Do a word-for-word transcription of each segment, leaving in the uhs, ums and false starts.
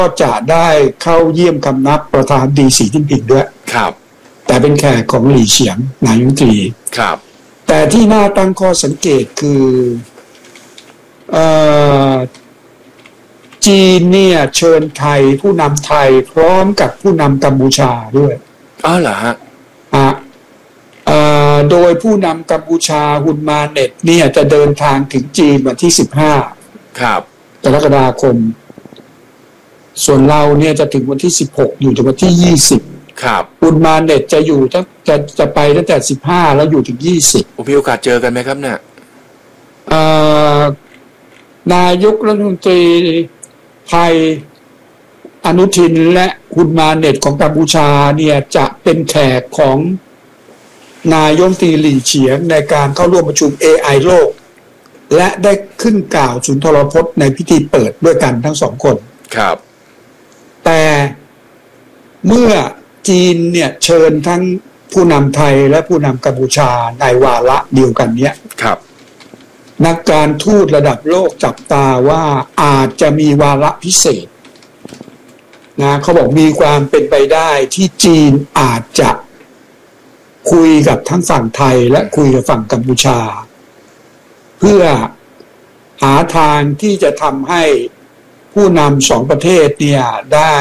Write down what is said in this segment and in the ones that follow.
ก็จะได้เข้าเยี่ยมคำนับประธานดีสีจิ้นผิงด้วยครับแต่เป็นแขกของหลี่เฉียงนายกรัฐมนตรีครับแต่ที่น่าตั้งข้อสังเกตคือเอ่อจีนเนี่ยเชิญไทยผู้นำไทยพร้อมกับผู้นำกัมพูชาด้วยอ๋อเหรอฮะอ่ะเอ่อโดยผู้นำกัมพูชาฮุนมาเน็ตเนี่ยจะเดินทางถึงจีนวันที่สิบห้าครับกรกฎาคมส่วนเราเนี่ยจะถึงวันที่สิบหกอยู่ถึงวันที่ยี่สิบครับฮุนมาเน็ตจะอยู่ตั้งจะจะไปตั้งแต่สิบห้าแล้วอยู่ถึงยี่สิบมีโอกาสเจอกันไหมครับเนี่ยเอ่อนายกรัฐมนตรีไทยอนุทินและฮุนมาเน็ตของกัมพูชาเนี่ยจะเป็นแขกของนายกรัฐมนตรีหลี่เฉียงในการเข้าร่วมประชุม เอ ไอ โลกและได้ขึ้นกล่าวสุนทรพจน์ในพิธีเปิดด้วยกันทั้งสองคนครับแต่เมื่อจีนเนี่ยเชิญทั้งผู้นำไทยและผู้นำกัมพูชาในวาระเดียวกันเนี้ยครับนักการทูตระดับโลกจับตาว่าอาจจะมีวาระพิเศษนะเขาบอกมีความเป็นไปได้ที่จีนอาจจะคุยกับทั้งฝั่งไทยและคุยกับฝั่งกัมพูชาเพื่อหาทางที่จะทำให้ผู้นำสองประเทศเนี่ยได้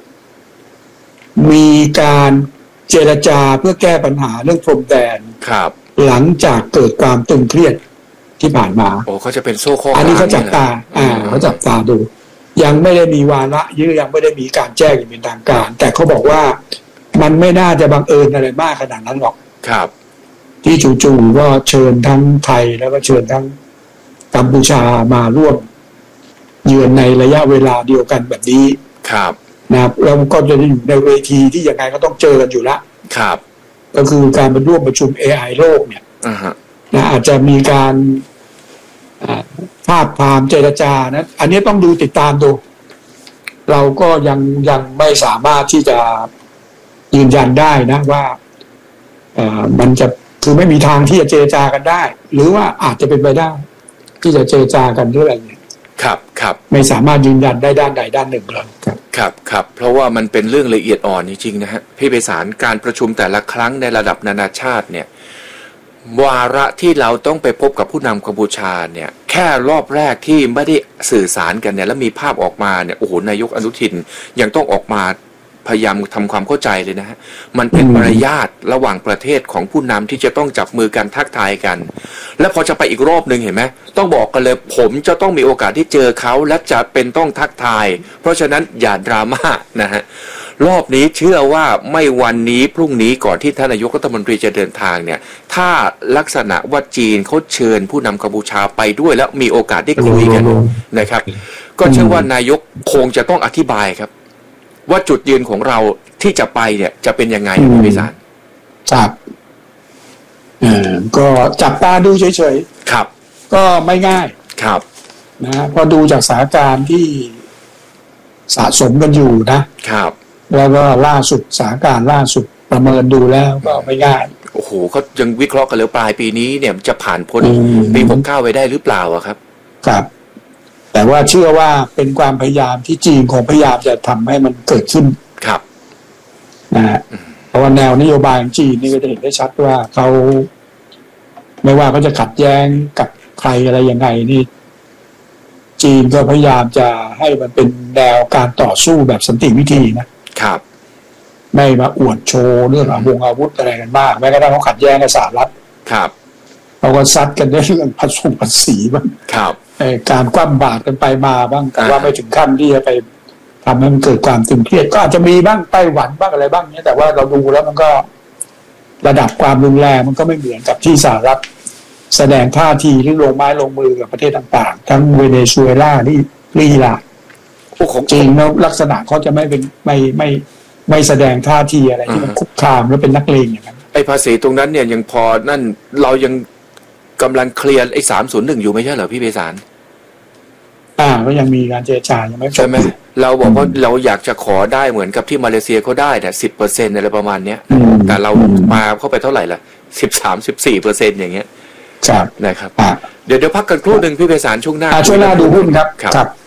มีการเจรจาเพื่อแก้ปัญหาเรื่องพรมแดนครับหลังจากเกิดความตึงเครียดที่ผ่านมาโอ้เขาจะเป็นโซ่ข้ออันนี้เขาจับตาอ่าเขาจับตาดูยังไม่ได้มีวาระยื้อยังไม่ได้มีการแจ้งอย่างเป็นทางการแต่เขาบอกว่ามันไม่น่าจะบังเอิญอะไรมากขนาดนั้นหรอกครับที่จู่ๆก็เชิญทั้งไทยแล้วก็เชิญทั้งกัมพูชามาร่วมเยือนในระยะเวลาเดียวกันแบบนี้ครับนะครับแล้วก็จะอยู่ในเวทีที่ยังไงก็ต้องเจอกันอยู่ละครับก็คือการมาร่วมประชุม เอ ไอ โลกเนี่ยนะอาจจะมีการภาพพามเจรจานะอันนี้ต้องดูติดตามดูเราก็ยังยังไม่สามารถที่จะยืนยันได้นะว่าเอ่อมันจะคือไม่มีทางที่จะเจรจากันได้หรือว่าอาจจะเป็นไปได้ที่จะเจรจากันด้วยอะไรเนี่ยครับครับไม่สามารถยืนยันได้ด้านใดด้านหนึ่งเลยครับครับครับเพราะว่ามันเป็นเรื่องละเอียดอ่อนจริงๆนะฮะพี่ไพศาลการประชุมแต่ละครั้งในระดับนานาชาติเนี่ยวาระที่เราต้องไปพบกับผู้นำกัมพูชาเนี่ยแค่รอบแรกที่ไม่ได้สื่อสารกันเนี่ยแล้วมีภาพออกมาเนี่ยโอ้โหนายกอนุทินยังต้องออกมาพยายามทำความเข้าใจเลยนะฮะมันเป็นมารยาทระหว่างประเทศของผู้นำที่จะต้องจับมือกันทักทายกันแล้วพอจะไปอีกรอบหนึ่งเห็นไหมต้องบอกกันเลยผมจะต้องมีโอกาสที่เจอเขาและจะเป็นต้องทักทายเพราะฉะนั้นอย่าดราม่านะฮะรอบนี้เชื่อว่าไม่วันนี้พรุ่งนี้ก่อนที่ท่านนายกรัฐมนตรีจะเดินทางเนี่ยถ้าลักษณะว่าจีนเขาเชิญผู้นำกัมพูชาไปด้วยแล้วมีโอกาสได้คุยกันนะครับก็เชื่อว่านายกคงจะต้องอธิบายครับว่าจุดยืนของเราที่จะไปเนี่ยจะเป็นยังไงพี่ไพศาลครับเออก็จับตาดูเฉยๆครับก็ไม่ง่ายครับนะพอดูจากสถานการณ์ที่สะสมกันอยู่นะครับแล้วก็ล่าสุดสถานการณ์ล่าสุดประเมินดูแล้วก็ไม่ง่ายโอ้โหเขายังวิเคราะห์กันแล้วปลายปีนี้เนี่ยจะผ่านพ้นปีหกเก้าไปได้หรือเปล่าอะครับครับแต่ว่าเชื่อว่าเป็นความพยายามที่จีนคงพยายามจะทำให้มันเกิดขึ้นครับนะฮะเพราะว่าแนวนโยบายของจีนนี่ก็จะเห็นได้ชัดว่าเขาไม่ว่าเขาจะขัดแย้งกับใครอะไรยังไงนี่จีนก็พยายามจะให้มันเป็นแนวการต่อสู้แบบสันติวิธีนะครับไม่มาอวดโชว์เรื่องอาวุธอาวุธอะไรกันมากแม้กระทั่งเขาขัดแย้งกับสหรัฐครับเขาก็ซัดกันในเรื่องภาษีภาษีบ้างครับการคว่ำบาตรกันไปมาบ้างแต่ว่าไม่ถึงขั้นที่จะไปทำให้มันเกิดความตึงเครียดก็อาจจะมีบ้างไต้หวันบ้างอะไรบ้างเนี้ยแต่ว่าเราดูแล้วมันก็ระดับความรุนแรงมันก็ไม่เหมือนกับที่สหรัฐแสดงท่าทีที่ลงไม้ลงมือกับประเทศต่างๆทั้งเวเนซุเอลาที่อิหร่านของจริงแล้วลักษณะเขาจะไม่เป็นไม่ไม่ไม่แสดงท่าทีอะไรที่มันคุกคามแล้วเป็นนักเลงอย่างนั้นไอ้ภาษีตรงนั้นเนี่ยยังพอนั่นเรายังกำลังเคลียร์ไอ้สามศูนย์หนึ่งอยู่ไม่ใช่เหรอพี่ไพศาลอ่าก็ยังมีการเจรจายังไม่จบใช่ไหมเราบอกว่าเราอยากจะขอได้เหมือนกับที่มาเลเซียเขาได้เนี่ยสิบเปอร์เซ็นต์อะไรประมาณเนี้ยแต่เรามาเข้าไปเท่าไหร่ล่ะสิบสามสิบสี่เปอร์เซ็นต์อย่างเงี้ยครับนะครับเดี๋ยวเดี๋ยวพักกันครู่หนึ่งพี่ไพศาลช่วงหน้าช่วงหน้าดูหุ้นครับครับ